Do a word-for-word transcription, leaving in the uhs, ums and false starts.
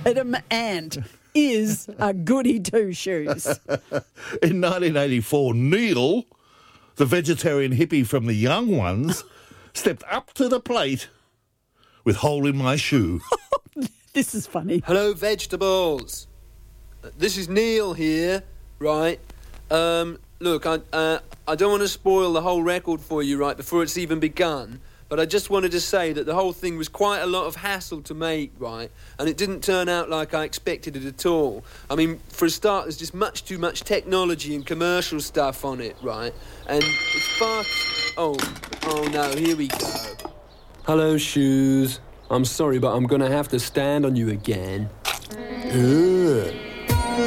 Adam Ant is a goody two-shoes. In nineteen eighty-four, Neil, the vegetarian hippie from the Young Ones, stepped up to the plate with Hole in My Shoe. This is funny. Hello, vegetables. This is Neil here, right? Um, look, I uh, I don't want to spoil the whole record for you, right, before it's even begun, but I just wanted to say that the whole thing was quite a lot of hassle to make, right? And it didn't turn out like I expected it at all. I mean, for a start, there's just much too much technology and commercial stuff on it, right? And it's far... Oh, oh no, here we go. Hello, Shoes. I'm sorry, but I'm gonna have to stand on you again. Ugh.